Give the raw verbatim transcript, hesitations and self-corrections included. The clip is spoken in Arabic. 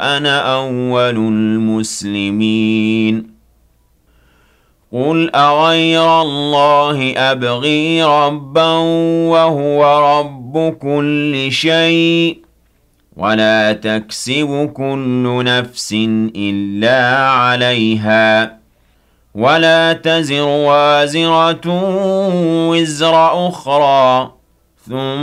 أنا أول المسلمين قل أغير الله أبغي ربا وهو رب كل شيء ولا تكسب كل نفس إلا عليها ولا تزر وازرة وزر أخرى ثم